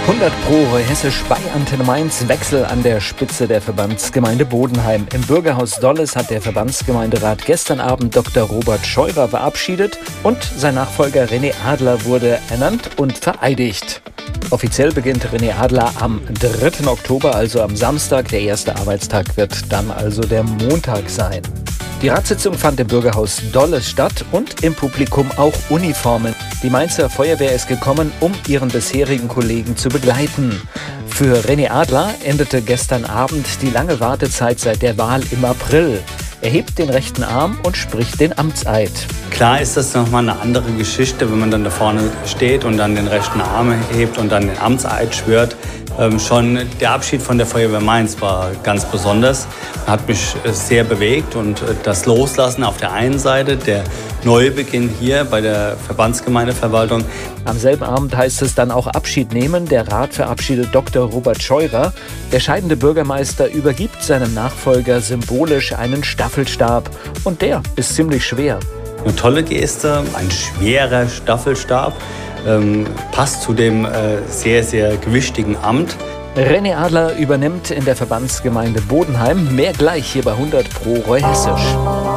100 Pro Hessisch bei Antenne Mainz, Wechsel an der Spitze der Verbandsgemeinde Bodenheim. Im Bürgerhaus Dolles hat der Verbandsgemeinderat gestern Abend Dr. Robert Scheurer verabschiedet und sein Nachfolger René Adler wurde ernannt und vereidigt. Offiziell beginnt René Adler am 3. Oktober, also am Samstag. Der erste Arbeitstag wird dann also der Montag sein. Die Ratssitzung fand im Bürgerhaus Dolles statt und im Publikum auch Uniformen. Die Mainzer Feuerwehr ist gekommen, um ihren bisherigen Kollegen zu begleiten. Für René Adler endete gestern Abend die lange Wartezeit seit der Wahl im April. Er hebt den rechten Arm und spricht den Amtseid. Klar ist das nochmal eine andere Geschichte, wenn man dann da vorne steht und dann den rechten Arm hebt und dann den Amtseid schwört. Schon der Abschied von der Feuerwehr Mainz war ganz besonders, hat mich sehr bewegt und das Loslassen auf der einen Seite, der Neubeginn hier bei der Verbandsgemeindeverwaltung. Am selben Abend heißt es dann auch Abschied nehmen. Der Rat verabschiedet Dr. Robert Scheurer. Der scheidende Bürgermeister übergibt seinem Nachfolger symbolisch einen Staffelstab und der ist ziemlich schwer. Eine tolle Geste, ein schwerer Staffelstab. Passt zu dem sehr, sehr gewichtigen Amt. René Adler übernimmt in der Verbandsgemeinde Bodenheim. Mehr gleich hier bei 100 Pro Hessisch.